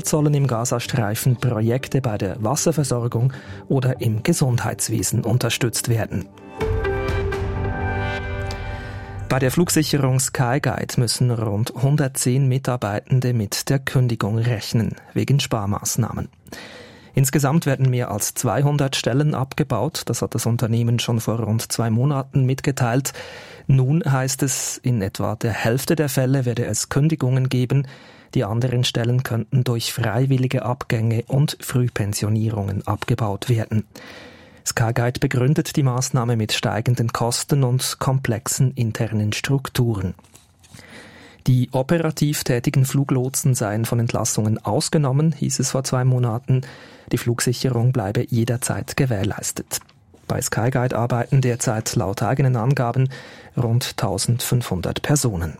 Bald sollen im Gazastreifen Projekte bei der Wasserversorgung oder im Gesundheitswesen unterstützt werden. Bei der Flugsicherung Skyguide müssen rund 110 Mitarbeitende mit der Kündigung rechnen, wegen Sparmaßnahmen. Insgesamt werden mehr als 200 Stellen abgebaut. Das hat das Unternehmen schon vor rund 2 Monaten mitgeteilt. Nun heißt es, in etwa der Hälfte der Fälle werde es Kündigungen geben. Die anderen Stellen könnten durch freiwillige Abgänge und Frühpensionierungen abgebaut werden. Skyguide begründet die Maßnahme mit steigenden Kosten und komplexen internen Strukturen. Die operativ tätigen Fluglotsen seien von Entlassungen ausgenommen, hieß es vor 2 Monaten. Die Flugsicherung bleibe jederzeit gewährleistet. Bei Skyguide arbeiten derzeit laut eigenen Angaben rund 1500 Personen.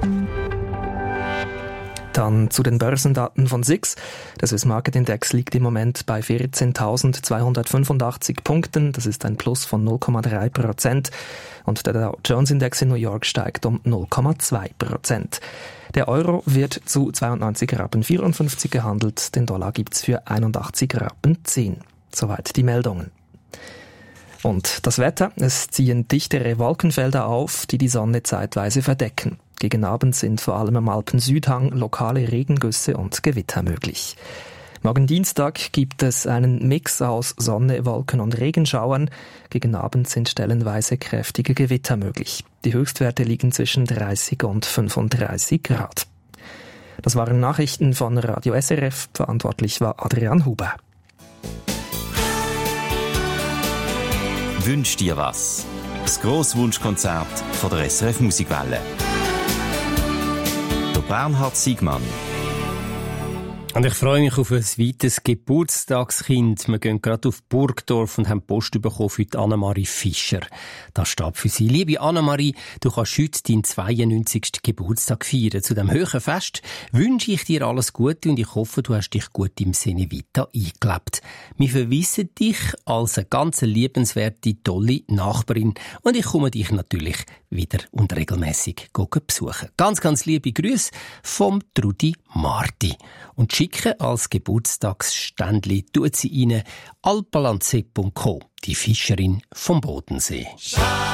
Dann zu den Börsendaten von SIX. Der Swiss Market Index liegt im Moment bei 14.285 Punkten. Das ist ein Plus von 0,3%. Und der Dow Jones Index in New York steigt um 0,2%. Der Euro wird zu 92,54 Rappen gehandelt. Den Dollar gibt's für 81,10 Rappen. Soweit die Meldungen. Und das Wetter. Es ziehen dichtere Wolkenfelder auf, die die Sonne zeitweise verdecken. Gegen Abend sind vor allem am Alpen-Südhang lokale Regengüsse und Gewitter möglich. Morgen Dienstag gibt es einen Mix aus Sonne, Wolken und Regenschauern. Gegen Abend sind stellenweise kräftige Gewitter möglich. Die Höchstwerte liegen zwischen 30 und 35 Grad. Das waren Nachrichten von Radio SRF. Verantwortlich war Adrian Huber. Wünsch dir was? Das grosse Wunschkonzert von der SRF Musikwelle. Bernhard Siegmann. Und ich freue mich auf ein weiteres Geburtstagskind. Wir gehen gerade auf Burgdorf und haben Post bekommen für die Annemarie Fischer. Das steht für sie. Liebe Annemarie, du kannst heute deinen 92. Geburtstag feiern. Zu diesem hohen Fest wünsche ich dir alles Gute und ich hoffe, du hast dich gut im Sinne weiter eingelebt. Wir verwissen dich als eine ganz liebenswerte, tolle Nachbarin und ich komme dich natürlich wieder und regelmässig besuchen. Ganz, ganz liebe Grüße vom Trudi Marti. Und schicken als Geburtstagsständli tut sie Ihnen alpalanze.com, die Fischerin vom Bodensee.